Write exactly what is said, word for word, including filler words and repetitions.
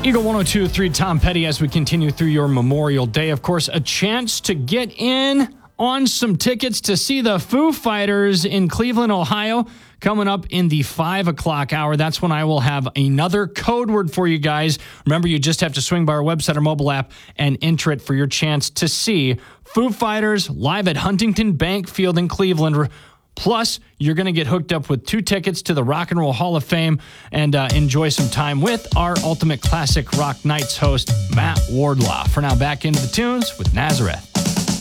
Eagle one oh two point three, Tom Petty, as we continue through your Memorial Day. Of course, a chance to get in on some tickets to see the Foo Fighters in Cleveland, Ohio, coming up in the five o'clock hour. That's when I will have another code word for you guys. Remember, you just have to swing by our website or mobile app and enter it for your chance to see Foo Fighters live at Huntington Bank Field in Cleveland. Plus, you're going to get hooked up with two tickets to the Rock and Roll Hall of Fame and uh, enjoy some time with our Ultimate Classic Rock Nights host, Matt Wardlaw. For now, back into the tunes with Nazareth.